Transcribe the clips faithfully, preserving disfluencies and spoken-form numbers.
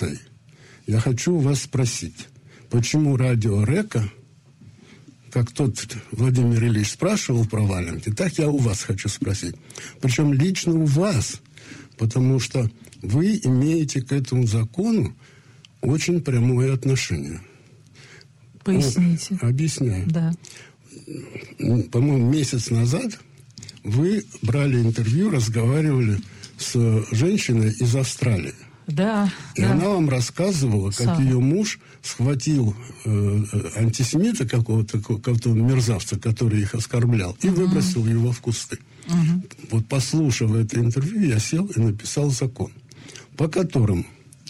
эс эй, я хочу у вас спросить, почему радио Река, как тот Владимир Ильич спрашивал про валенки, так я у вас хочу спросить. Причем лично у вас, потому что вы имеете к этому закону очень прямое отношение. Поясните. О, объясняю. Да. По-моему, месяц назад вы брали интервью, разговаривали с женщиной из Австралии. Да. И да. она вам рассказывала, как Сам. ее муж схватил э, антисемита какого-то, какого-то мерзавца, который их оскорблял, и uh-huh. выбросил его в кусты. Uh-huh. Вот послушав это интервью, я сел и написал закон, по которому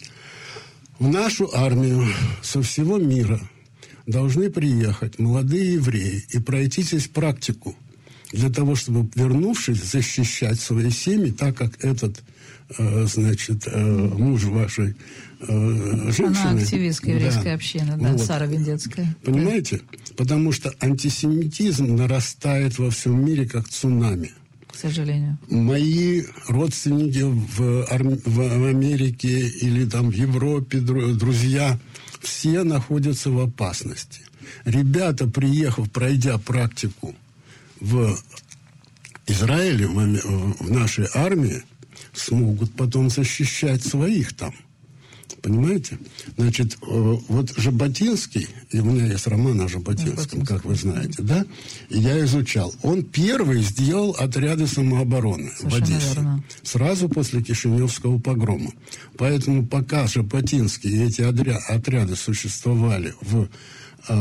в нашу армию со всего мира должны приехать молодые евреи и пройти здесь практику для того, чтобы, вернувшись, защищать свои семьи, так как этот, э, значит, э, муж вашей э, женщины... Она активистка еврейской да, общины, да, вот. Сара Виндецкая. Понимаете? Да. Потому что антисемитизм нарастает во всем мире как цунами. К сожалению. Мои родственники в, Ар- в Америке или там в Европе, друзья, все находятся в опасности. Ребята, приехав, пройдя практику в Израиле, в, в нашей армии, смогут потом защищать своих там. Понимаете? Значит, вот Жаботинский, и у меня есть роман о Жаботинском, как вы знаете, да? И я изучал. Он первый сделал отряды самообороны совершенно в Одессе. Верно. Сразу после Кишиневского погрома. Поэтому пока Жаботинский и эти отря- отряды существовали в, э,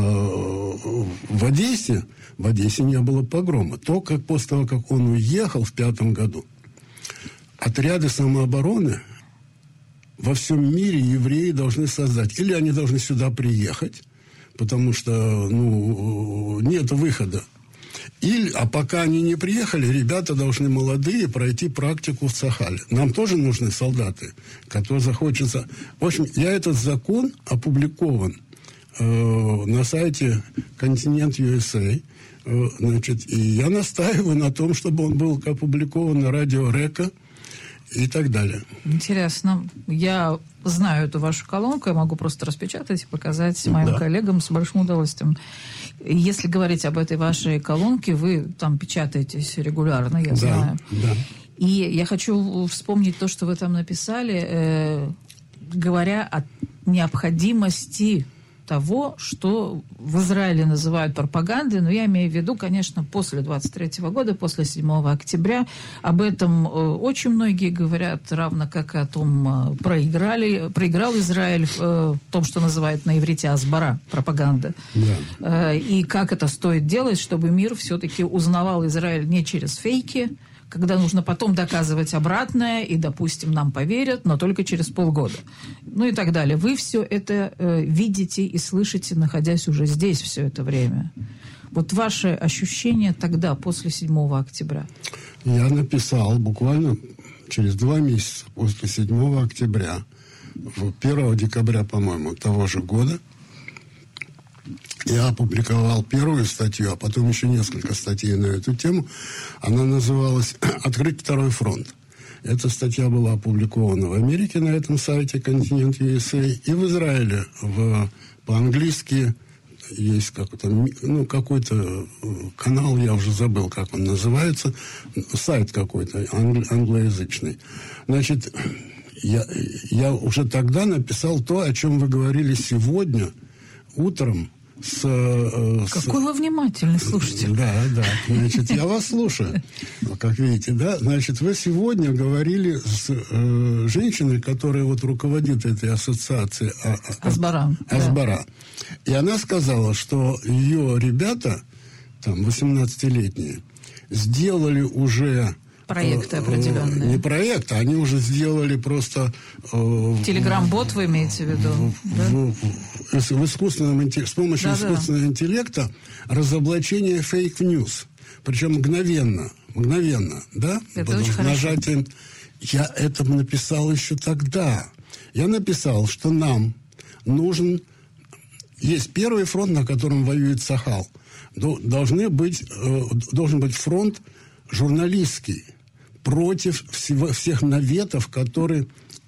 в Одессе, в Одессе не было погрома. Только после того, как он уехал в пятом году, отряды самообороны во всем мире евреи должны создать. Или они должны сюда приехать, потому что, ну, нет выхода. Или, а пока они не приехали, ребята должны молодые пройти практику в Цахале. Нам тоже нужны солдаты, которые захочется... В общем, я этот закон опубликован э, на сайте Континент ю эс эй. Э, значит, и я настаиваю на том, чтобы он был опубликован на радио Река и так далее. Интересно. Я знаю эту вашу колонку, я могу просто распечатать и показать моим да. коллегам с большим удовольствием. Если говорить об этой вашей колонке, вы там печатаетесь регулярно, я да, знаю. Да. И я хочу вспомнить то, что вы там написали, э, говоря о необходимости того, что в Израиле называют пропагандой, но я имею в виду, конечно, после двадцать третьего года, после седьмого октября. Об этом э, очень многие говорят, равно как и о том, э, проиграли, проиграл Израиль в э, том, что называют на иврите асбара, пропаганда. Да. Э, и как это стоит делать, чтобы мир все-таки узнавал Израиль не через фейки, когда нужно потом доказывать обратное, и, допустим, нам поверят, но только через полгода. Ну и так далее. Вы все это э, видите и слышите, находясь уже здесь все это время. Вот ваши ощущения тогда, после седьмого октября? Я написал буквально через два месяца после седьмого октября, первого декабря, по-моему, того же года, я опубликовал первую статью, а потом еще несколько статей на эту тему. Она называлась «Открыть второй фронт». Эта статья была опубликована в Америке на этом сайте Континент ю эс эй и в Израиле в, по-английски. Есть какой-то, ну, какой-то канал, я уже забыл, как он называется, сайт какой-то англ- англоязычный. Значит, я, я уже тогда написал то, о чем вы говорили сегодня утром. С, Какой с... вы внимательный слушатель. Да, да. Значит, я вас слушаю. Как видите, да? Значит, вы сегодня говорили с э, женщиной, которая вот руководит этой ассоциацией а, а, Асбара. Асбара. Да. И она сказала, что ее ребята, там, восемнадцатилетние, сделали уже... Проекты определенные. Не проекты, они уже сделали просто... Э, Телеграм-бот вы имеете в виду? В, да? в, в, в искусственном, с помощью да, искусственного да. интеллекта разоблачение фейк-ньюс. Причем мгновенно. Мгновенно, да? Это очень нажатием... Я это написал еще тогда. Я написал, что нам нужен... Есть первый фронт, на котором воюет Цахал. Должны быть, э, должен быть фронт журналистский, против всего, всех наветов, которые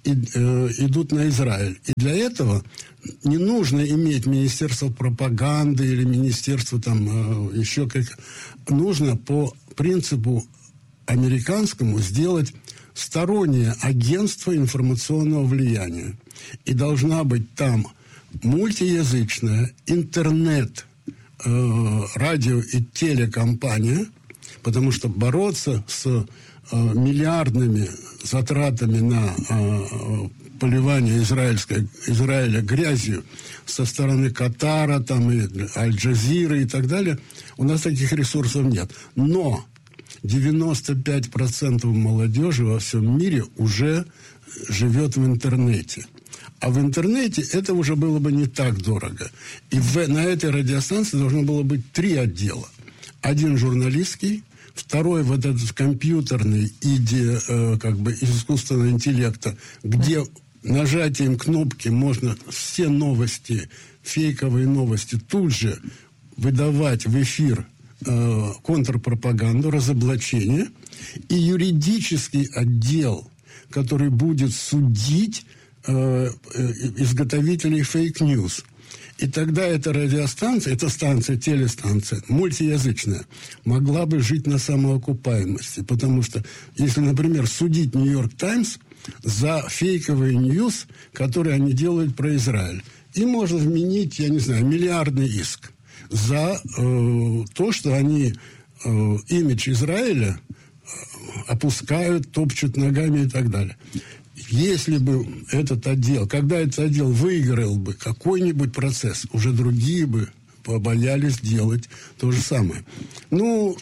и, э, идут на Израиль. И для этого не нужно иметь Министерство пропаганды или Министерство там э, еще как... Нужно по принципу американскому сделать стороннее агентство информационного влияния. И должна быть там мультиязычная интернет, э, радио и телекомпания, потому что бороться с э, миллиардными затратами на э, поливание израильской, Израиля грязью со стороны Катара, там, и Аль-Джазиры и так далее, у нас таких ресурсов нет. Но девяносто пять процентов молодежи во всем мире уже живет в интернете. А в интернете это уже было бы не так дорого. И в, на этой радиостанции должно было быть три отдела. Один журналистский, второй вот этот компьютерный иде, э, как бы искусственного интеллекта, где нажатием кнопки можно все новости, фейковые новости тут же выдавать в эфир э, контрпропаганду, разоблачение, и юридический отдел, который будет судить э, э, изготовителей фейк-ньюс. И тогда эта радиостанция, эта станция, телестанция, мультиязычная, могла бы жить на самоокупаемости. Потому что, если, например, судить «Нью-Йорк Таймс» за фейковый ньюс, который они делают про Израиль, им можно вменить, я не знаю, миллиардный иск за э, то, что они э, имидж Израиля опускают, топчут ногами и так далее. Если бы этот отдел, когда этот отдел выиграл бы какой-нибудь процесс, уже другие бы побоялись делать то же самое. Ну,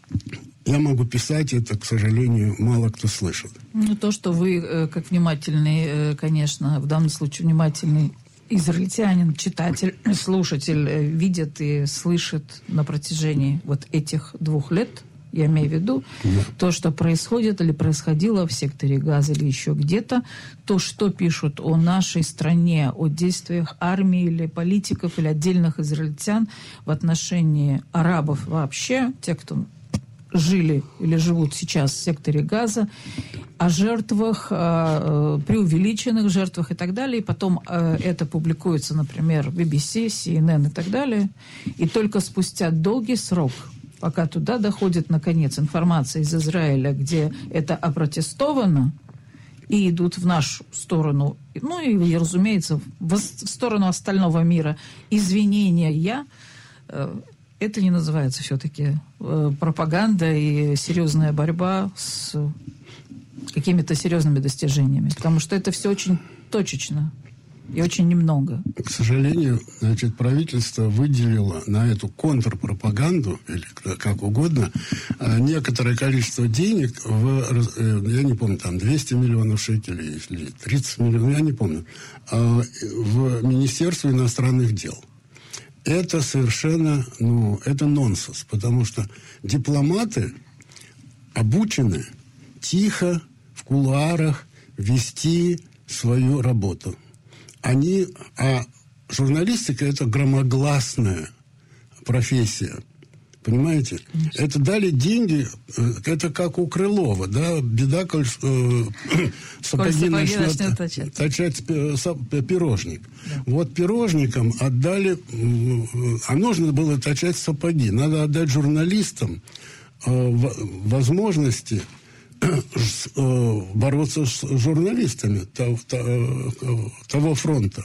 я могу писать это, к сожалению, мало кто слышит. Ну, то, что вы, как внимательный, конечно, в данном случае внимательный израильтянин, читатель, слушатель, видит и слышит на протяжении вот этих двух лет, я имею в виду, да. То, что происходит или происходило в секторе Газа или еще где-то, то, что пишут о нашей стране, о действиях армии или политиков или отдельных израильтян в отношении арабов вообще, те, кто жили или живут сейчас в секторе Газа, о жертвах, о преувеличенных жертвах и так далее. И потом это публикуется, например, в би би си, си эн эн и так далее. И только спустя долгий срок, пока туда доходит, наконец, информация из Израиля, где это опротестовано, и идут в нашу сторону, ну и, разумеется, в сторону остального мира извинения, это не называется все-таки пропаганда и серьезная борьба с какими-то серьезными достижениями. Потому что это все очень точечно. И очень немного. К сожалению, значит, правительство выделило на эту контрпропаганду, или как угодно, некоторое количество денег, в, я не помню, там двести миллионов шекелей или тридцать миллионов, я не помню, в Министерство иностранных дел. Это совершенно, ну, это нонсенс, потому что дипломаты обучены тихо, в кулуарах вести свою работу. Они, а журналистика – это громогласная профессия. Понимаете? Конечно. Это дали деньги, это как у Крылова, да, беда, коль э, сапоги начнут точать, точать пирожник. Да. Вот пирожникам отдали, а нужно было точать сапоги. Надо отдать журналистам э, возможности бороться с журналистами того, того фронта.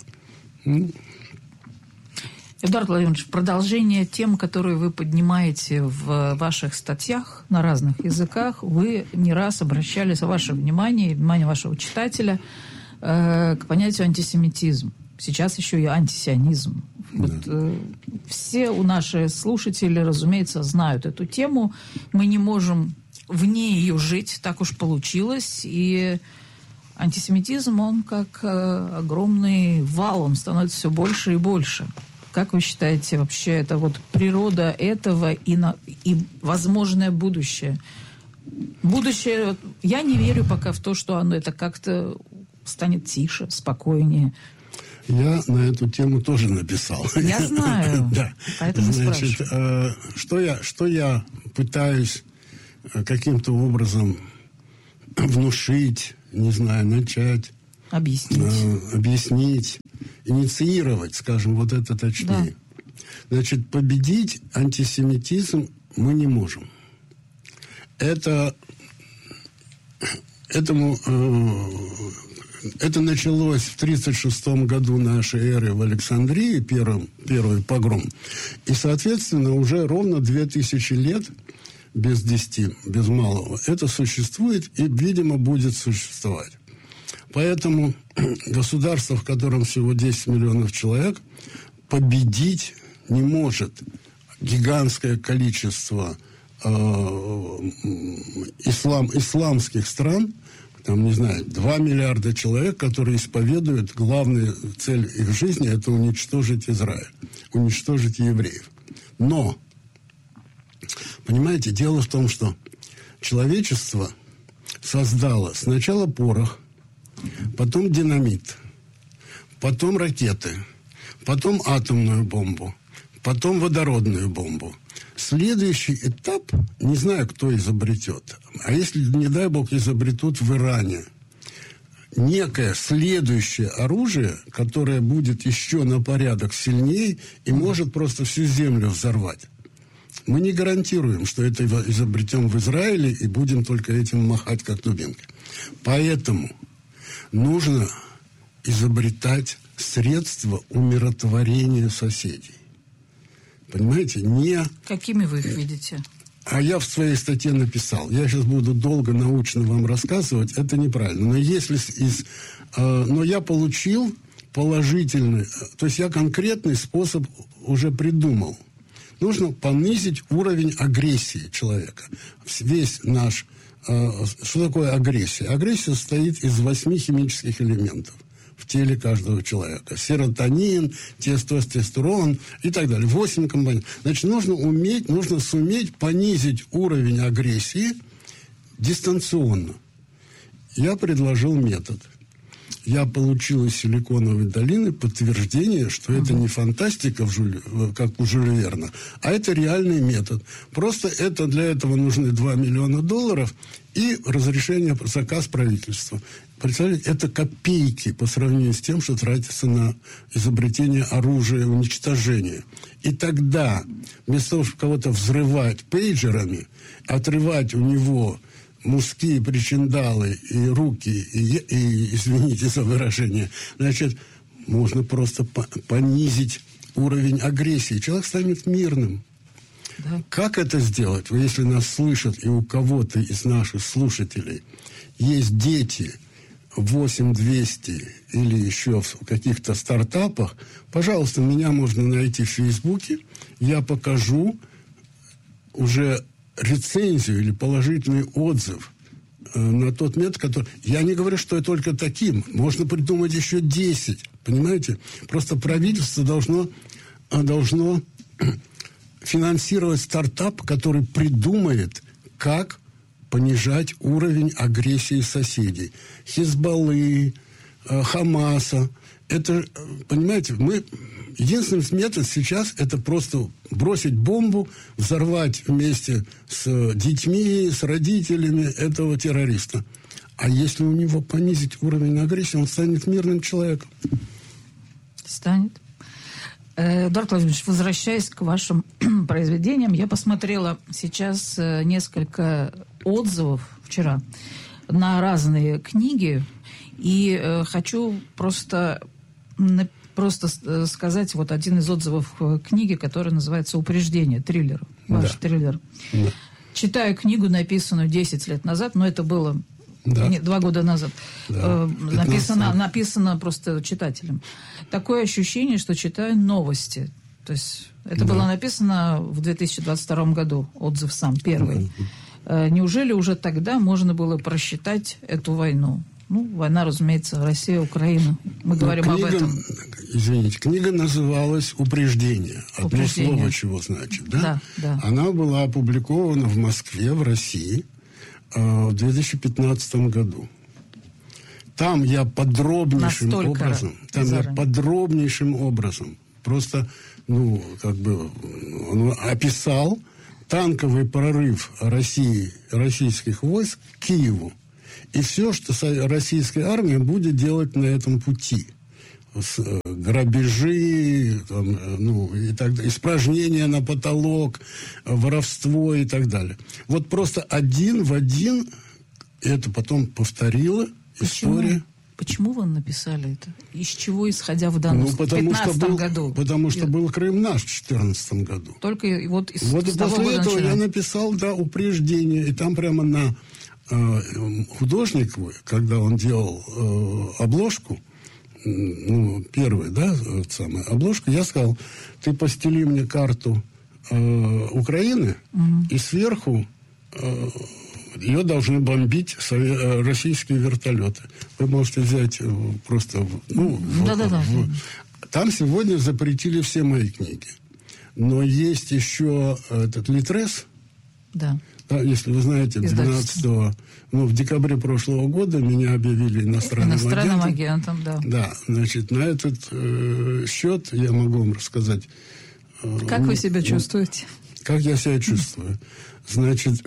Эдуард Владимирович, продолжение тем, которые вы поднимаете в ваших статьях на разных языках, вы не раз обращались, ваше внимание, внимание вашего читателя, э, к понятию антисемитизм. Сейчас еще и антисионизм. Да. Вот, э, все у наши слушатели, разумеется, знают эту тему. Мы не можем вне ее жить, так уж получилось, и антисемитизм, он как э, огромный вал, он становится все больше и больше. Как вы считаете, вообще, это вот природа этого и, на, и возможное будущее? Будущее, я не верю пока в то, что оно это как-то станет тише, спокойнее. Я на эту тему тоже написал. Я знаю, да. Поэтому Значит, э, что, я, что я пытаюсь каким-то образом внушить, не знаю, начать. объяснить, э, объяснить, инициировать, скажем, вот это точнее. Да. Значит, победить антисемитизм мы не можем. Это, этому, э, это началось в тридцать шестом году нашей эры в Александрии, первым, первый погром. И, соответственно, уже ровно две тысячи лет, без десяти, без малого, это существует и, видимо, будет существовать. Поэтому государство, в котором всего десять миллионов человек, победить не может гигантское количество э, ислам, исламских стран, там, не знаю, два миллиарда человек, которые исповедуют, главная цель их жизни – это уничтожить Израиль, уничтожить евреев. Но, понимаете, дело в том, что человечество создало сначала порох, потом динамит, потом ракеты, потом атомную бомбу, потом водородную бомбу. Следующий этап, не знаю, кто изобретет, а если, не дай бог, изобретут в Иране некое следующее оружие, которое будет еще на порядок сильнее и может просто всю землю взорвать. Мы не гарантируем, что это изобретем в Израиле и будем только этим махать как дубинкой. Поэтому нужно изобретать средства умиротворения соседей. Понимаете? Не... Какими вы их видите? А я в своей статье написал. Я сейчас буду долго научно вам рассказывать. Это неправильно. Но если из... Э, но я получил положительный... То есть я конкретный способ уже придумал. Нужно понизить уровень агрессии человека. Весь наш... Э, что такое агрессия? Агрессия состоит из восьми химических элементов в теле каждого человека. Серотонин, тестостерон и так далее. Восемь компонентов. Значит, нужно уметь, нужно суметь понизить уровень агрессии дистанционно. Я предложил метод. Я получил из Силиконовой долины подтверждение, что это не фантастика, в Жюль, как у Жюля Верна, а это реальный метод. Просто это, для этого нужны два миллиона долларов и разрешение, заказ правительства. Представляете, это копейки по сравнению с тем, что тратится на изобретение оружия, уничтожение. И тогда, вместо того, чтобы кого-то взрывать пейджерами, отрывать у него мужские причиндалы и руки, и, и, извините за выражение, значит, можно просто по- понизить уровень агрессии. Человек станет мирным. Да. Как это сделать? Если нас слышат, и у кого-то из наших слушателей есть дети восемь двести или еще в каких-то стартапах, пожалуйста, меня можно найти в Фейсбуке. Я покажу уже рецензию или положительный отзыв э, на тот метод, который... Я не говорю, что я только таким. Можно придумать еще десять. Понимаете? Просто правительство должно, должно финансировать стартап, который придумает, как понижать уровень агрессии соседей. Хизбаллы, э, Хамаса. Это, понимаете, мы... Единственный метод сейчас – это просто бросить бомбу, взорвать вместе с детьми, с родителями этого террориста. А если у него понизить уровень агрессии, он станет мирным человеком. Станет. Эдуард Владимирович, возвращаясь к вашим произведениям, я посмотрела сейчас несколько отзывов вчера на разные книги, и э, хочу просто... Просто сказать вот один из отзывов книги, которая называется «Упреждение», триллер, ваш да. триллер. Да. Читаю книгу, написанную десять лет назад, но это было да. не, два года назад. Да. Написано, написано просто читателем. Такое ощущение, что читаю новости. То есть это да. было написано в две тысячи двадцать втором году, отзыв сам, первый. Да. Неужели уже тогда можно было просчитать эту войну? Ну, война, разумеется, Россия, Украина. Мы говорим книга, об этом. Извините, книга называлась «Упреждение». Одно Упреждение. Слово чего значит, да? Да, да? Она была опубликована в Москве, в России, в две тысячи пятнадцатом году. Там я подробнейшим Настолько образом, там я подробнейшим образом просто, ну, как бы, он описал танковый прорыв России, российских войск к Киеву. И все, что российская армия будет делать на этом пути. Грабежи, там, ну, и так далее, испражнения на потолок, воровство и так далее. Вот просто один в один это потом повторила история. Почему вы написали это? Из чего, исходя в данном ну, потому в пятнадцатом году? Потому что был Крым наш в четырнадцатом году. Только вот из Вот с и того после года этого начинаем. я написал, да, упреждение. И там прямо на э, художнику, когда он делал э, обложку, э, ну, первую, да, вот самую обложку, я сказал, ты постели мне карту э, Украины, угу. и сверху э, ее должны бомбить сове- российские вертолеты. Вы можете взять просто... Ну, да, да, да. Там сегодня запретили все мои книги. Но есть еще этот Литрес. Да. Да, если вы знаете, двенадцатого, ну, в декабре прошлого года меня объявили иностранным, иностранным агентом. агентом. Да. Да, значит, на этот э, счет я могу вам рассказать. Э, как ну, вы себя чувствуете? Как я себя чувствую? Значит...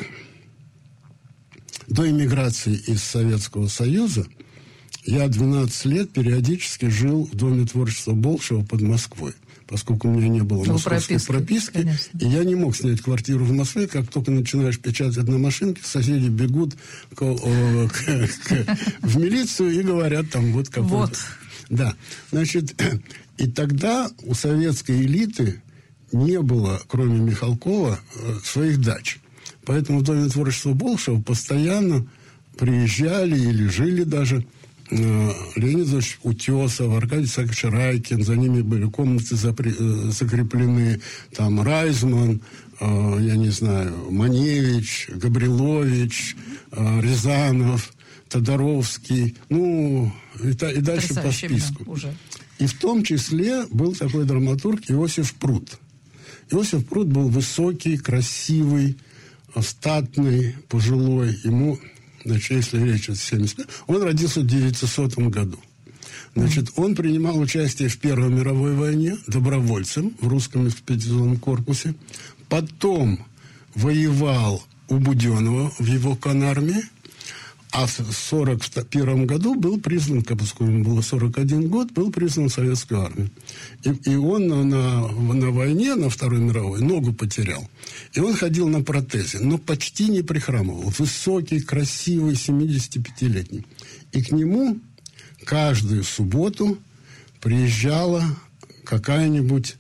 До эмиграции из Советского Союза я двенадцать лет периодически жил в Доме творчества Болшева под Москвой, поскольку у меня не было московской прописки, прописки и я не мог снять квартиру в Москве. Как только начинаешь печатать на машинке, соседи бегут к, о, к, к, в милицию и говорят там вот какой-то... Вот. Да, значит, и тогда у советской элиты не было, кроме Михалкова, своих дач. Поэтому в Доме творчества Болшева постоянно приезжали или жили даже э, Леонид Ильич Утесов, Аркадий Исаакович Райкин. За ними были комнаты запри, э, закреплены. Там Райзман, э, я не знаю, Маневич, Габрилович, э, Рязанов, Тодоровский. Ну, и, та, и дальше по списку. Уже. И в том числе был такой драматург Иосиф Прут. Иосиф Прут был высокий, красивый, статный, пожилой. Ему, значит, если речь о семьдесят пятом, он родился в девятисотом году. Значит, он принимал участие в Первой мировой войне добровольцем в русском экспедиционном корпусе. Потом воевал у Буденова в его конармии. А в сорок первом году был признан, поскольку ему было сорок один год, был признан в советскую армию. И, и он на, на, на войне, на Второй мировой, ногу потерял. И он ходил на протезе, но почти не прихрамывал. Высокий, красивый, семидесятипятилетний. И к нему каждую субботу приезжала какая-нибудь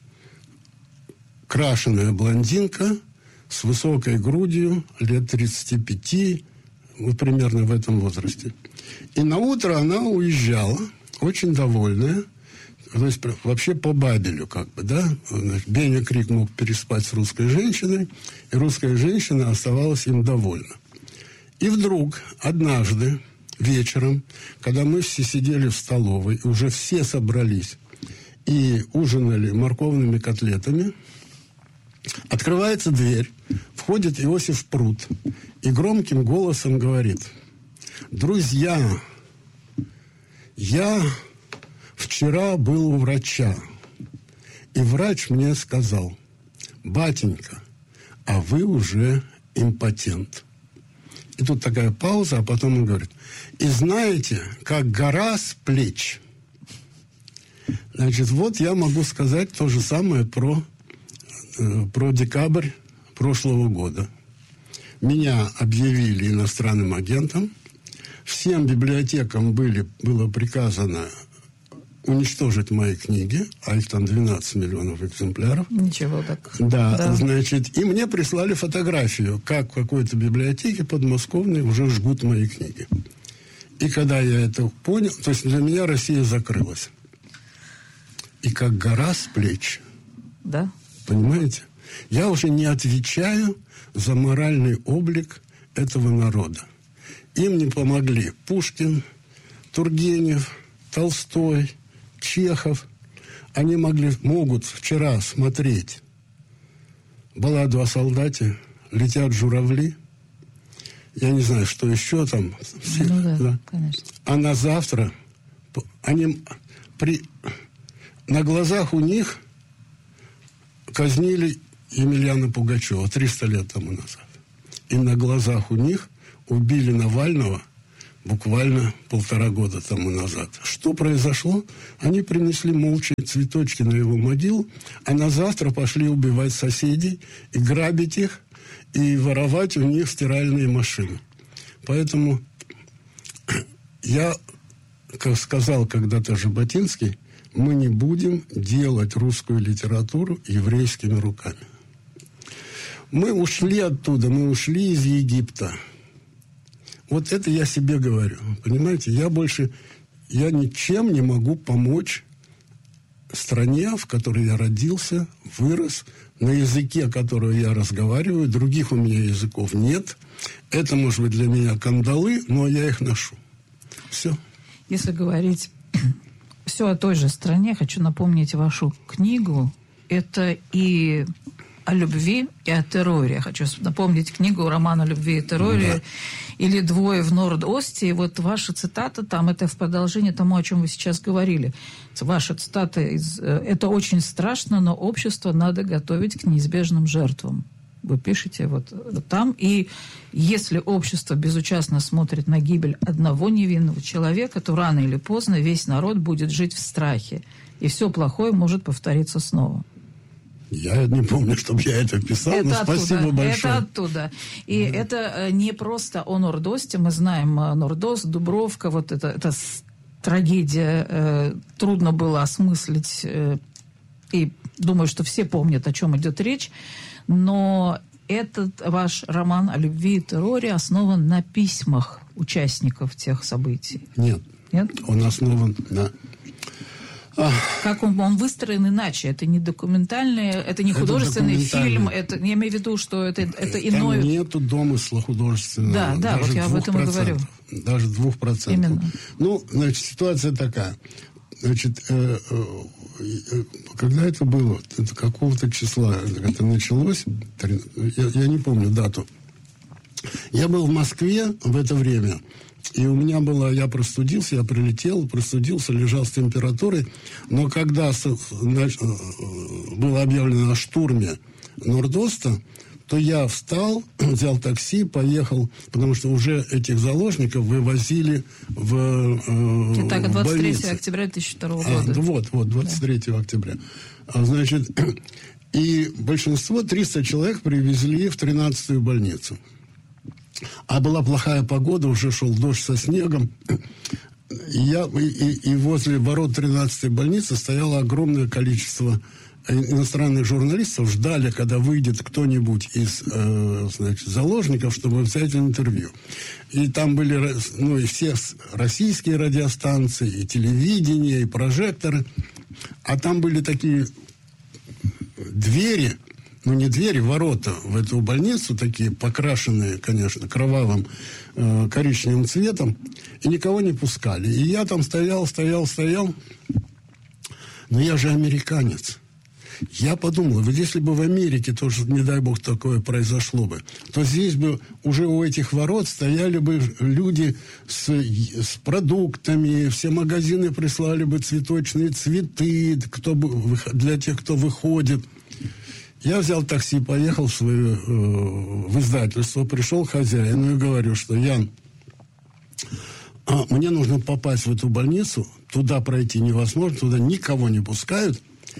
крашеная блондинка с высокой грудью, лет тридцати пяти, вот примерно в этом возрасте. И на утро она уезжала, очень довольная, то есть вообще по Бабелю, как бы, да. Беня Крик мог переспать с русской женщиной, и русская женщина оставалась им довольна. И вдруг однажды вечером, когда мы все сидели в столовой, и уже все собрались и ужинали морковными котлетами, открывается дверь, входит Иосиф Прут и громким голосом говорит: «Друзья, я вчера был у врача, и врач мне сказал: батенька, а вы уже импотент». И тут такая пауза, а потом он говорит: «И знаете, как гора с плеч». Значит, вот я могу сказать то же самое про... про декабрь прошлого года. Меня объявили иностранным агентом. Всем библиотекам были, было приказано уничтожить мои книги, а их там двенадцать миллионов экземпляров. Ничего так. Да, да, значит, и мне прислали фотографию, как в какой-то библиотеке подмосковной уже жгут мои книги. И когда я это понял, то есть для меня Россия закрылась. И как гора с плеч. Да. Понимаете? Я уже не отвечаю за моральный облик этого народа. Им не помогли Пушкин, Тургенев, Толстой, Чехов. Они могли, могут вчера смотреть балладу о солдате, «Летят журавли». Я не знаю, что еще там. Ну да, да. конечно. А на завтра они при, на глазах у них казнили Емельяна Пугачева триста лет тому назад. И на глазах у них убили Навального буквально полтора года тому назад. Что произошло? Они принесли молча цветочки на его могилу, а на завтра пошли убивать соседей и грабить их, и воровать у них стиральные машины. Поэтому я, как сказал когда-то Жаботинский, мы не будем делать русскую литературу еврейскими руками. Мы ушли оттуда, мы ушли из Египта. Вот это я себе говорю. Понимаете, я больше, я ничем не могу помочь стране, в которой я родился, вырос, на языке, которого я разговариваю. Других у меня языков нет. Это, может быть, для меня кандалы, но я их ношу. Все. Если говорить все о той же стране, хочу напомнить вашу книгу. Это и о любви, и о терроре. Хочу напомнить книгу, роман о любви и терроре. Да. Или «Двое в Норд-Осте». И вот ваша цитата там, это в продолжение тому, о чем вы сейчас говорили. Ваша цитата из «Это очень страшно, но общество надо готовить к неизбежным жертвам». Вы пишете вот там. И если общество безучастно смотрит на гибель одного невинного человека, то рано или поздно весь народ будет жить в страхе. И все плохое может повториться снова. Я не помню, чтобы я это писал, это но оттуда, спасибо большое. Это оттуда. И да. Это не просто о Норд-Осте. Мы знаем Норд-Ост, Дубровка. Вот это, это трагедия. Э, трудно было осмыслить. Э, и думаю, что все помнят, о чем идет речь. Но этот ваш роман о любви и терроре основан на письмах участников тех событий. Нет. Нет? Он основан на... Как он, он выстроен иначе? Это не документальный, это не художественный это фильм. Это, я имею в виду, что это, это иное... Там нету домысла художественного. Да, да, вот я об этом и говорю. Даже двух процентов. Именно. Ну, значит, ситуация такая. Значит, э, э, когда это было? Это какого-то числа это началось. Я, я не помню дату. Я был в Москве в это время. И у меня было, я простудился, я прилетел, простудился, лежал с температурой. Но когда было объявлено о штурме Норд-Оста, то я встал, взял такси, поехал, потому что уже этих заложников вывозили в, э, Итак, в двадцать третьего октября две тысячи второго года. А, вот, вот, двадцать третьего да. октября. А, значит, и большинство, триста человек, привезли в тринадцатую больницу. А была плохая погода, уже шел дождь со снегом. И, я, и, и возле ворот тринадцатой больницы стояло огромное количество иностранных журналистов. Ждали, когда выйдет кто-нибудь из э, значит, заложников, чтобы взять интервью. И там были ну, и все российские радиостанции, и телевидение, и прожекторы. А там были такие двери... Ну, не двери, ворота в эту больницу, такие покрашенные, конечно, кровавым э, коричневым цветом, и никого не пускали. И я там стоял, стоял, стоял, но я же американец. Я подумал, вот если бы в Америке тоже, не дай бог, такое произошло бы, то здесь бы уже у этих ворот стояли бы люди с, с продуктами, все магазины прислали бы цветочные цветы кто бы, для тех, кто выходит. Я взял такси, поехал в свое э, в издательство, пришел к хозяину и говорю, что Ян, а, мне нужно попасть в эту больницу, туда пройти невозможно, туда никого не пускают.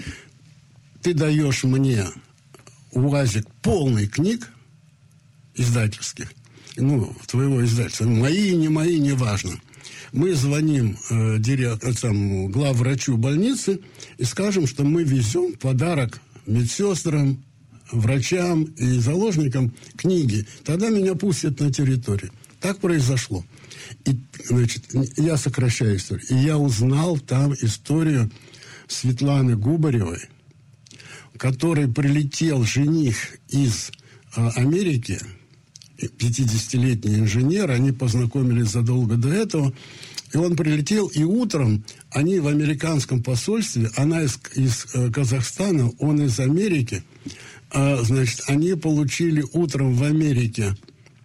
Ты даешь мне УАЗик полный книг издательских, ну, твоего издательства, мои, не мои, неважно. Мы звоним э, директору, главврачу больницы и скажем, что мы везем подарок медсестрам, врачам и заложникам книги. Тогда меня пустят на территорию. Так произошло. И, значит, я сокращаю историю. И я узнал там историю Светланы Губаревой, который прилетел жених из а, Америки, пятидесятилетний инженер, они познакомились задолго до этого. И он прилетел, и утром они в американском посольстве, она из, из э, Казахстана, он из Америки, э, значит, они получили утром в Америке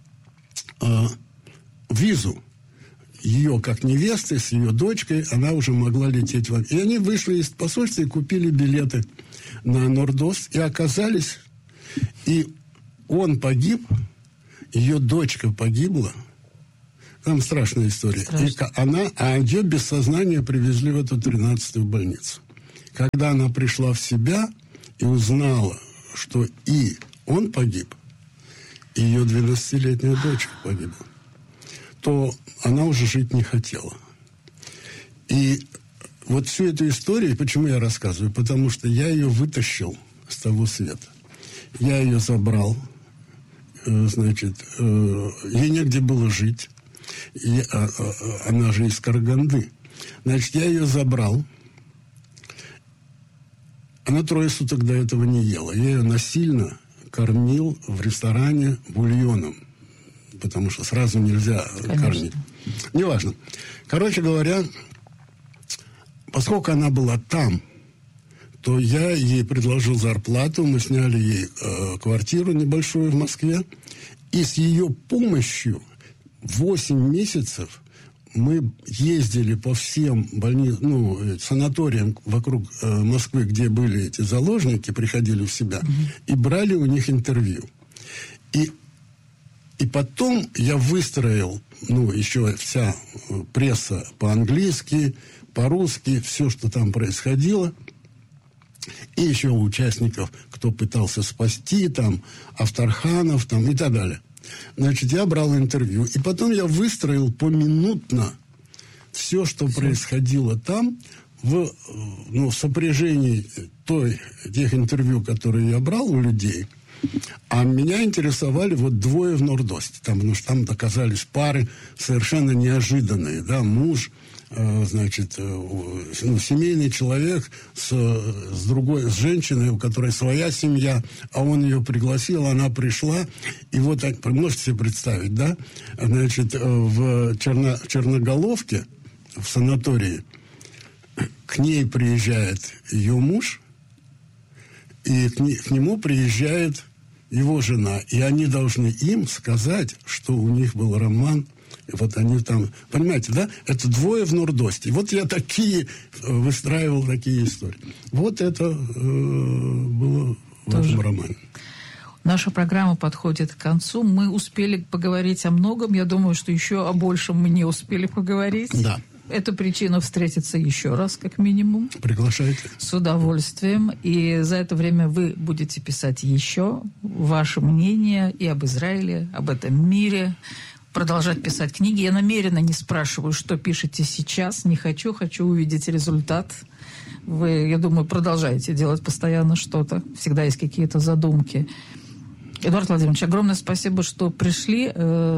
э, визу. Ее как невесты с ее дочкой, она уже могла лететь в Америку. И они вышли из посольства и купили билеты на Норд-Ост, и оказались, и он погиб, ее дочка погибла, Там страшная история. Страшно. И она, а ее без сознания привезли в эту тринадцатую больницу. Когда она пришла в себя и узнала, что и он погиб, и ее двенадцатилетняя дочка погибла, то она уже жить не хотела. И вот всю эту историю, почему я рассказываю? Потому что я ее вытащил с того света. Я ее забрал, значит, ей негде было жить. И, а, а, она же из Караганды. Значит, я ее забрал. Она трое суток до этого не ела. Я ее насильно кормил в ресторане бульоном. Потому что сразу нельзя Конечно. Кормить. Неважно. Короче говоря, поскольку она была там, то я ей предложил зарплату. Мы сняли ей э, квартиру небольшую в Москве. И с ее помощью восемь месяцев мы ездили по всем больни... ну, санаториям вокруг э, Москвы, где были эти заложники, приходили в себя, mm-hmm. и брали у них интервью. И, и потом я выстроил, ну, еще вся пресса по-английски, по-русски, все, что там происходило. И еще у участников, кто пытался спасти, там, Авторханов, там, и так далее. Значит, я брал интервью, и потом я выстроил поминутно все, что все. происходило там, в, ну, в сопряжении той, тех интервью, которые я брал у людей. А меня интересовали вот двое в Нордосте, там, потому что там оказались пары совершенно неожиданные, да, муж, э, значит, э, ну, семейный человек с, с другой, с женщиной, у которой своя семья, а он ее пригласил, она пришла, и вот, можете себе представить, да, значит, в Черно, Черноголовке, в санатории, к ней приезжает ее муж, и к, не, к нему приезжает его жена, и они должны им сказать, что у них был роман, и вот они там, понимаете, да, это двое в Нордосте. Вот я такие выстраивал такие истории. Вот это э, было в Тоже. этом романе. Наша программа подходит к концу. Мы успели поговорить о многом. Я думаю, что еще о большем мы не успели поговорить. Да. Это причина встретиться еще раз, как минимум. Приглашайте. С удовольствием. И за это время вы будете писать еще ваше мнение и об Израиле, об этом мире. Продолжать писать книги. Я намеренно не спрашиваю, что пишете сейчас. Не хочу. Хочу увидеть результат. Вы, я думаю, продолжаете делать постоянно что-то. Всегда есть какие-то задумки. Эдуард Владимирович, огромное спасибо, что пришли.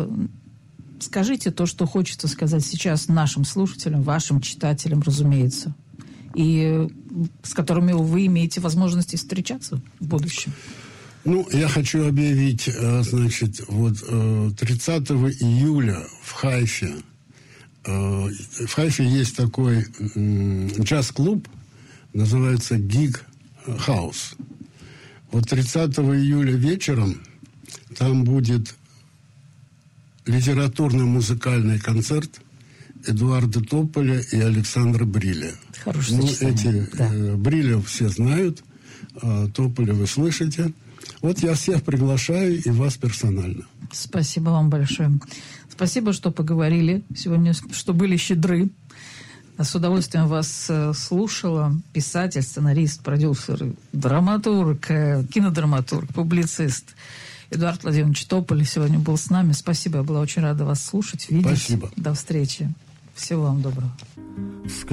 Скажите то, что хочется сказать сейчас нашим слушателям, вашим читателям, разумеется, и с которыми вы имеете возможность встречаться в будущем. Ну, я хочу объявить, значит, вот тридцатого июля в Хайфе, в Хайфе есть такой джаз-клуб, называется Гиг Хаус. Вот тридцатого июля вечером там будет литературно-музыкальный концерт Эдуарда Тополя и Александра Бриля. Хорошее ну, сочетание. эти Да. э, Бриля все знают, а Тополя вы слышите. Вот я всех приглашаю и вас персонально. Спасибо вам большое. Спасибо, что поговорили сегодня, что были щедры. С удовольствием вас слушала. Писатель, сценарист, продюсер, драматург, кинодраматург, публицист Эдуард Владимирович Тополь сегодня был с нами. Спасибо, я была очень рада вас слушать, видеть. Спасибо. До встречи. Всего вам доброго.